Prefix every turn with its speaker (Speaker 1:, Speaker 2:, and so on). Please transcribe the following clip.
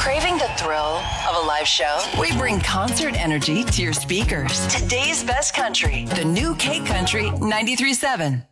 Speaker 1: Craving the thrill of a live show? We bring concert energy to your speakers. Today's best country, the new K Country 93.7.